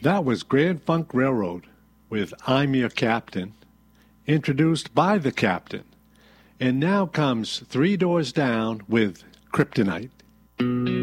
That was Grand Funk Railroad with I'm Your Captain, introduced by the Captain. And now comes Three Doors Down with Kryptonite.